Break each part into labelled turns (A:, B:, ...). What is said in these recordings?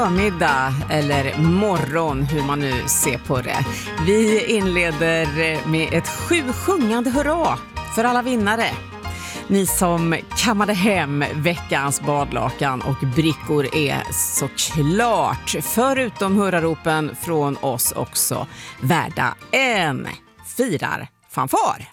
A: förmiddag eller morgon, hur man nu ser på det. Vi inleder med ett 7 sjungande hurra för alla vinnare. Ni som kammade hem veckans badlakan och brickor är såklart, förutom hurraropen från oss, också värda en firarfanfar.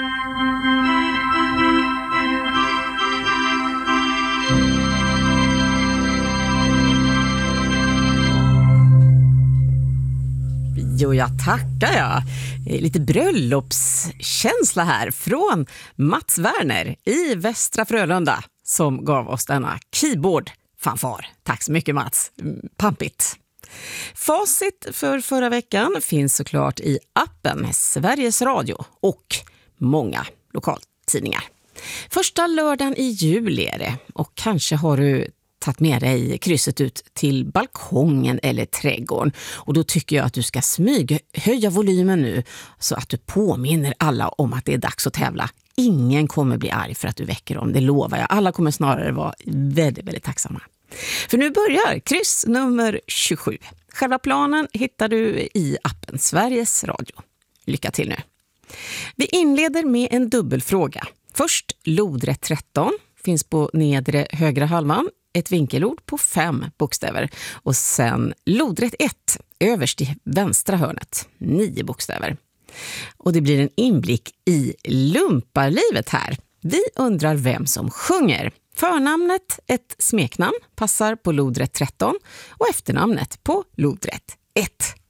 A: Jo, jag tackar jag. Lite bröllopskänsla här från Mats Werner i Västra Frölunda som gav oss denna keyboard-fanfar. Tack så mycket Mats. Pampigt. Facit för förra veckan finns såklart i appen Sveriges Radio och många lokaltidningar. Första lördagen i juli är det, och kanske har du tagit med dig krysset ut till balkongen eller trädgården. Och då tycker jag att du ska höja volymen nu så att du påminner alla om att det är dags att tävla. Ingen kommer bli arg för att du väcker dem, det lovar jag. Alla kommer snarare vara väldigt, väldigt tacksamma. För nu börjar kryss nummer 27. Själva planen hittar du i appen Sveriges Radio. Lycka till nu. Vi inleder med en dubbelfråga. Först lodrätt 13 finns på nedre högra halvan. Ett vinkelord på 5 bokstäver. Och sen lodrätt 1 överst i vänstra hörnet. 9 bokstäver. Och det blir en inblick i lumparlivet här. Vi undrar vem som sjunger. Förnamnet, ett smeknamn, passar på lodrätt 13 och efternamnet på lodrätt 1.